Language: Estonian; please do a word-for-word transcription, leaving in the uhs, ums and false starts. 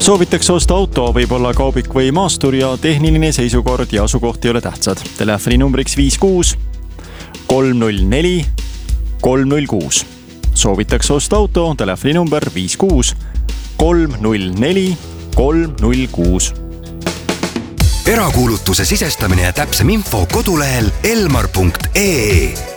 Soovitakse osta auto, võib olla kaubik või maastur ja tehniline seisukord ja asukoht ei ole tähtsad. Telefoni numbriks viis kuus kolm null neli kolm null kuus. Soovitakse osta auto, telefoni number viis kuus kolm null neli kolm null kuus. Erakuulutuse sisestamine ja täpsem info kodulehel elmar punkt ee.